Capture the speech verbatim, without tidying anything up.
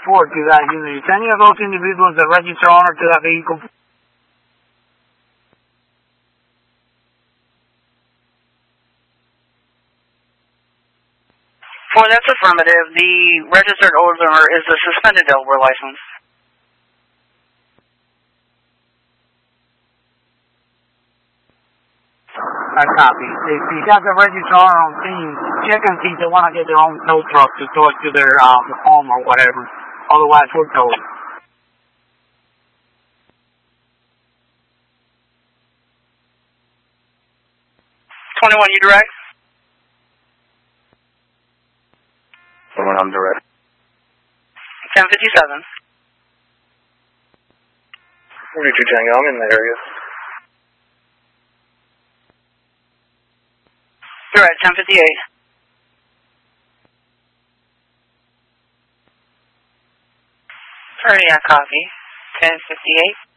report to that unit. Is any of those individuals that register owner to that vehicle? Four, that's affirmative. The registered owner is the suspended Delaware license. I copy. If you got the registered owner on scene, check and see if they want to get their own tow truck to tow it to their um, home or whatever. Otherwise, we're towing. twenty-one, you direct? twenty-one, I'm direct. ten fifty-seven. forty-two Tango, I'm in that area. Direct, ten fifty-eight. thirty, I copy. ten fifty-eight.